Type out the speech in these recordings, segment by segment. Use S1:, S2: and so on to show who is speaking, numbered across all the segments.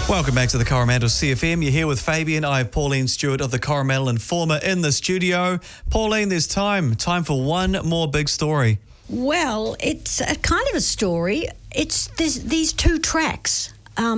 S1: Welcome back to the Coromandel CFM. You're here with Fabian. I have Pauline Stewart of the Coromandel Informer in the studio. Pauline, there's time for one more big story.
S2: Well, it's a kind of a story. It's these two tracks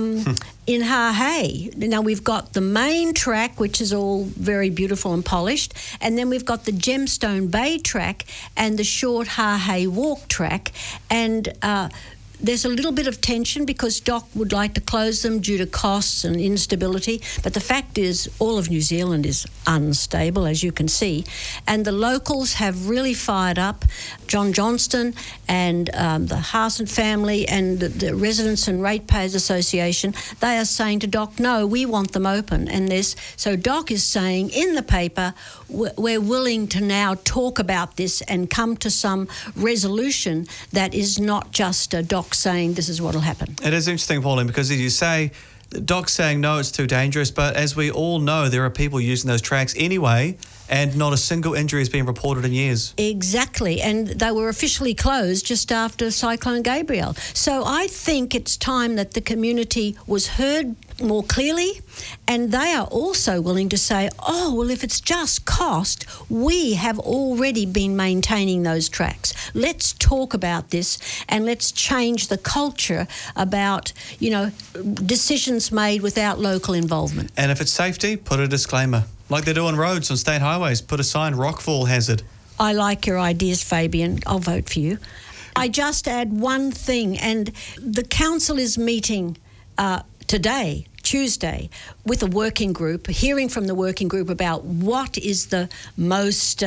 S2: in Hahei. Now, we've got the main track, which is all very beautiful and polished, and then we've got the Gemstone Bay track and the short Hahei Walk track, and there's a little bit of tension because DOC would like to close them due to costs and instability, but the fact is all of New Zealand is unstable, as you can see, and the locals have really fired up. John Johnston and the Harson family and the Residents and Ratepayers Association, they are saying to DOC, no, we want them open. So DOC is saying in the paper, we're willing to now talk about this and come to some resolution that is not just DOC saying this is what will happen.
S1: It is interesting, Pauline, because as you say, DOC's saying no, it's too dangerous, but as we all know, there are people using those tracks anyway, and not a single injury has been reported in years.
S2: Exactly, and they were officially closed just after Cyclone Gabrielle. So I think it's time that the community was heard more clearly, and they are also willing to say, oh, well, if it's just cost, we have already been maintaining those tracks. Let's talk about this and let's change the culture about, decisions made without local involvement.
S1: And if it's safety, put a disclaimer. Like they do on roads, on state highways, put a sign, rockfall hazard.
S2: I like your ideas, Fabian. I'll vote for you. I just add one thing, and the council is meeting today, Tuesday, with a working group, hearing from the working group about what is the most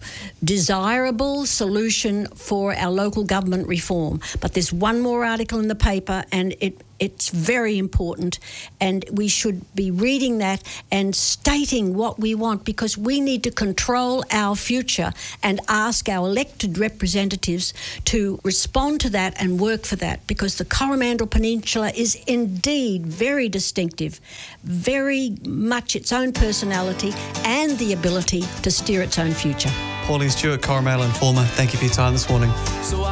S2: desirable solution for our local government reform. But there's one more article in the paper, and it's very important, and we should be reading that and stating what we want, because we need to control our future and ask our elected representatives to respond to that and work for that, because the Coromandel Peninsula is indeed very distinctive, very much its own personality and the ability to steer its own future.
S1: Pauline Stewart, Coromandel Informer, thank you for your time this morning.